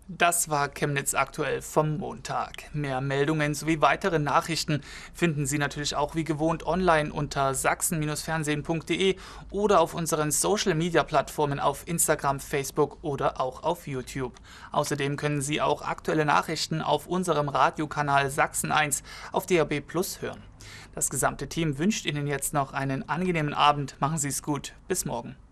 Das war Chemnitz aktuell vom Montag. Mehr Meldungen sowie weitere Nachrichten finden Sie natürlich auch wie gewohnt online unter sachsen-fernsehen.de oder auf unseren Social-Media-Plattformen auf Instagram, Facebook oder auch auf YouTube. Außerdem können Sie auch aktuelle Nachrichten auf unserem Radiokanal Sachsen 1 auf DAB+ hören. Das gesamte Team wünscht Ihnen jetzt noch einen angenehmen Abend. Machen Sie es gut. Bis morgen.